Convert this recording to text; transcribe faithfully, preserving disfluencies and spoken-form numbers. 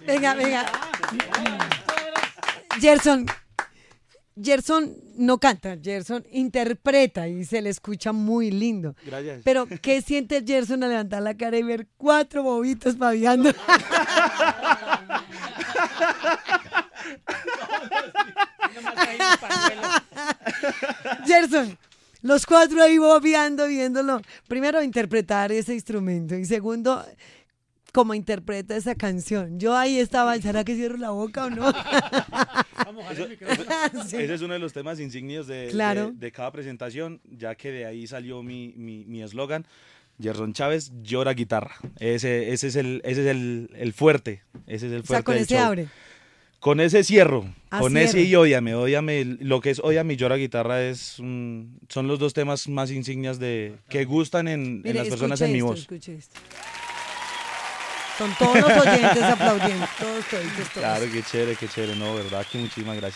Venga, venga. Gerson, Gerson no canta, Gerson interpreta y se le escucha muy lindo. Gracias. Pero, ¿qué siente Gerson al levantar la cara y ver cuatro bobitos babeando? Gerson, los cuatro ahí bobeando, viéndolo. Primero, interpretar ese instrumento y segundo, cómo interpreta esa canción. Yo ahí estaba, ¿será que cierro la boca o no? Eso, eso, sí. Ese es uno de los temas insignios de, claro. de, de cada presentación, ya que de ahí salió mi mi eslogan, Gerson Chávez llora guitarra. Ese, ese es, el, ese es el, el fuerte, ese es el fuerte. O sea, con del ese show. abre. Con ese cierro, ah, con cierro. ese y ódiame, ódiame, lo que es ódiame y llora guitarra es un, son los dos temas más insignias de que gustan en, Mire, en las personas en mi voz. Escuche esto. Con todos los oyentes aplaudiendo, todos, todos, todos. Claro, qué chévere, qué chévere, no, verdad que muchísimas gracias.